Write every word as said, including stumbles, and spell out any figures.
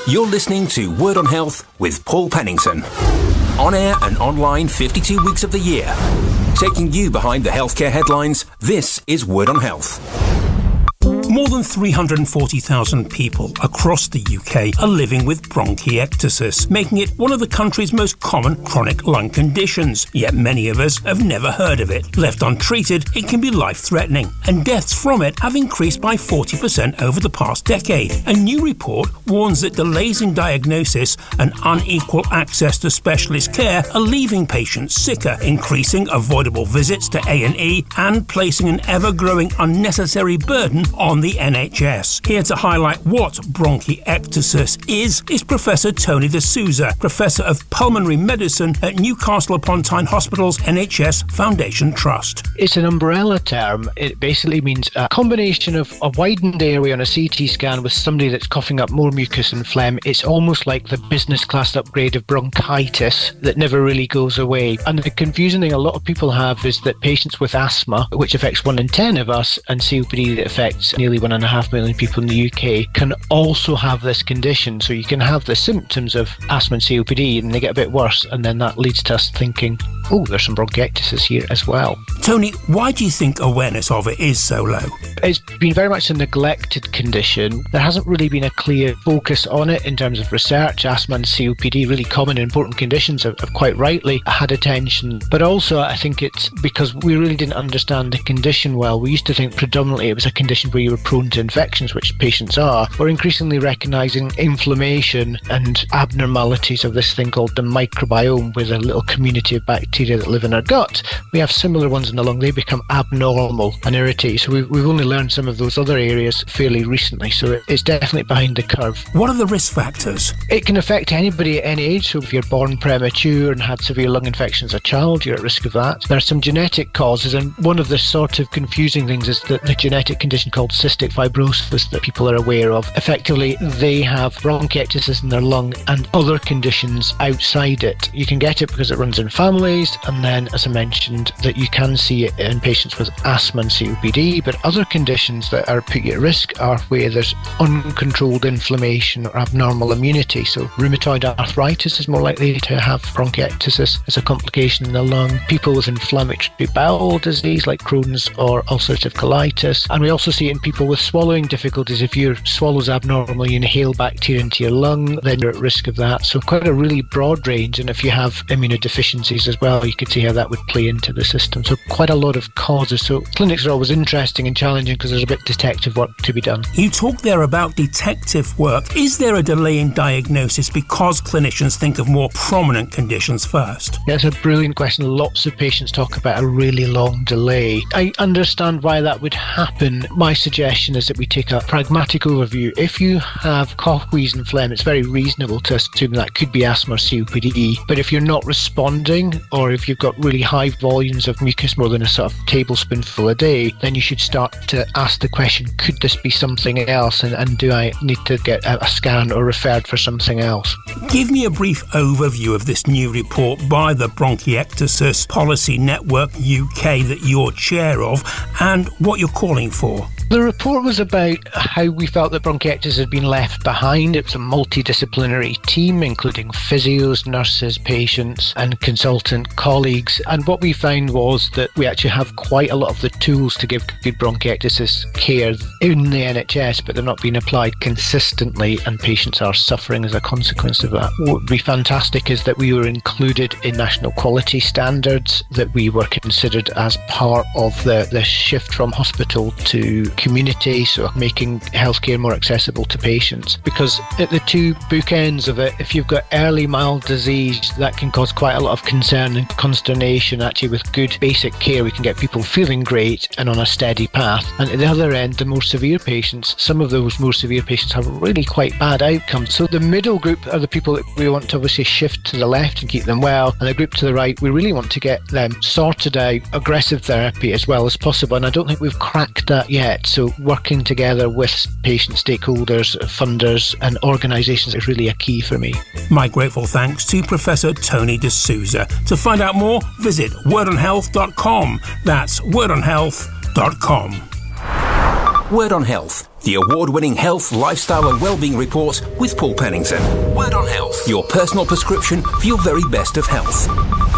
You're listening to Word on Health with Paul Pennington. On air and online fifty-two weeks of the year. Taking you behind the healthcare headlines, this is Word on Health. More than three hundred forty thousand people across the U K are living with bronchiectasis, making it one of the country's most common chronic lung conditions. Yet many of us have never heard of it. Left untreated, it can be life-threatening, and deaths from it have increased by forty percent over the past decade. A new report warns that delays in diagnosis and unequal access to specialist care are leaving patients sicker, increasing avoidable visits to A and E, and placing an ever-growing unnecessary burden on the N H S. Here to highlight what bronchiectasis is, is Professor Tony D'Souza, Professor of Pulmonary Medicine at Newcastle upon Tyne Hospital's N H S Foundation Trust. It's an umbrella term. It basically means a combination of a widened area on a C T scan with somebody that's coughing up more mucus and phlegm. It's almost like the business class upgrade of bronchitis that never really goes away. And the confusing thing a lot of people have is that patients with asthma, which affects one in ten of us, and C O P D that affects nearly one and a half million people in the U K, can also have this condition. So you can have the symptoms of asthma and C O P D and they get a bit worse, and then that leads to us thinking, oh, there's some bronchiectasis here as well. Tony, why do you think awareness of it is so low? It's been very much a neglected condition. There hasn't really been a clear focus on it in terms of research. Asthma and C O P D, really common and important conditions, have, have quite rightly had attention. But also I think it's because we really didn't understand the condition well. We used to think predominantly it was a condition where you were prone to infections, which patients are. We're increasingly recognising inflammation and abnormalities of this thing called the microbiome, with a little community of bacteria that live in our gut. We have similar ones in the lung. They become abnormal and irritated. So we've, we've only learned some of those other areas fairly recently. So it's definitely behind the curve. What are the risk factors? It can affect anybody at any age. So if you're born premature and had severe lung infection as a child, you're at risk of that. There are some genetic causes, and one of the sort of confusing things is that the genetic condition called cystic fibrosis that people are aware of. Effectively, they have bronchiectasis in their lung and other conditions outside it. You can get it because it runs in families, and then, as I mentioned, that you can see it in patients with asthma and C O P D, but other conditions that are put you at risk are where there's uncontrolled inflammation or abnormal immunity. So rheumatoid arthritis is more likely to have bronchiectasis as a complication in the lung. People with inflammatory bowel disease like Crohn's or ulcerative colitis. And we also see it in people with swallowing difficulties. If your swallow's abnormal, you inhale bacteria into your lung, then you're at risk of that. So quite a really broad range. And if you have immunodeficiencies as well, you could see how that would play into the system. So quite a lot of causes. So clinics are always interesting and challenging because there's a bit of detective work to be done. You talk there about detective work. Is there a delay in diagnosis because clinicians think of more prominent conditions first? Yeah, it's a brilliant question. Lots of patients talk about a really long delay. I understand why that would happen. My suggestion is that we take a pragmatic overview. If you have cough, wheeze and phlegm, it's very reasonable to assume that could be asthma or C O P D. But if you're not responding, or if you've got really high volumes of mucus, more than a sort of tablespoonful a day, then you should start to ask the question, could this be something else? And, and do I need to get a, a scan or referred for something else? Give me a brief overview of this new report by the Bronchiectasis Policy Network U K that you're chair of, and what you're calling for. The report was about how we felt that bronchiectasis had been left behind. It was a multidisciplinary team, including physios, nurses, patients, and consultant colleagues. And what we found was that we actually have quite a lot of the tools to give good bronchiectasis care in the N H S, but they're not being applied consistently, and patients are suffering as a consequence of that. What would be fantastic is that we were included in national quality standards, that we were considered as part of the, the shift from hospital to community, so making healthcare more accessible to patients. Because at the two bookends of it, if you've got early mild disease, that can cause quite a lot of concern and consternation. Actually, with good basic care, we can get people feeling great and on a steady path. And at the other end, the more severe patients, some of those more severe patients have really quite bad outcomes. So the middle group are the people that we want to obviously shift to the left and keep them well, and the group to the right, we really want to get them sorted out, aggressive therapy as well as possible. And I don't think we've cracked that yet. So working together with patient stakeholders, funders and organisations is really a key for me. My grateful thanks to Professor Tony D'Souza. To find out more, visit word on health dot com. That's word on health dot com. Word on Health, the award-winning health, lifestyle and wellbeing report with Paul Pennington. Word on Health, your personal prescription for your very best of health.